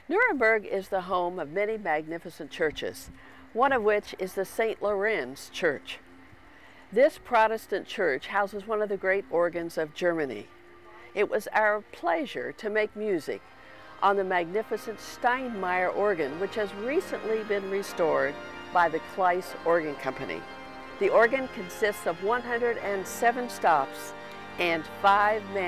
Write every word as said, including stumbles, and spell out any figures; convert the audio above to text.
Nuremberg is the home of many magnificent churches, one of which is the Saint Lorenz Church. This Protestant church houses one of the great organs of Germany. It was our pleasure to make music on the magnificent Steinmeyer organ, which has recently been restored by the Kleiss Organ Company. The organ consists of one hundred seven stops and five